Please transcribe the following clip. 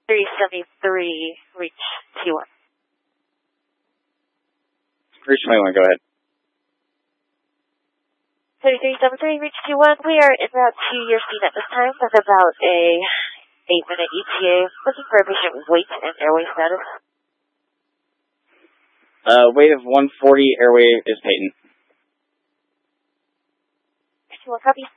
373, reach T1. Reach 21, go ahead. 3373, reach T1. We are en route to your scene at this time with about a 8-minute ETA. Looking for a patient with weight and airway status. Weight of 140, airway is patent. T1 copy.